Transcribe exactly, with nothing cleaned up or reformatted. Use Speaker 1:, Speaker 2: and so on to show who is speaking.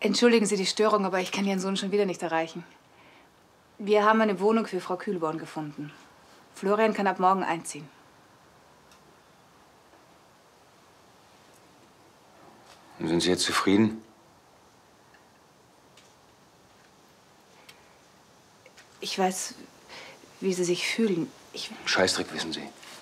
Speaker 1: Entschuldigen Sie die Störung, aber ich kann Ihren Sohn schon wieder nicht erreichen. Wir haben eine Wohnung für Frau Kühlborn gefunden. Florian kann ab morgen einziehen.
Speaker 2: Und sind Sie jetzt zufrieden?
Speaker 1: Ich weiß, wie Sie sich fühlen. Ich...
Speaker 2: Scheißdreck, wissen Sie.